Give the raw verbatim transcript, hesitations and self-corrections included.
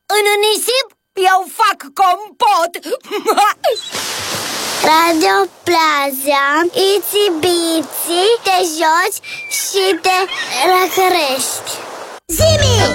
În nisip eu fac compot. Radio Plaza, itsy-bitsy, te joci și te răcărești. Zimi!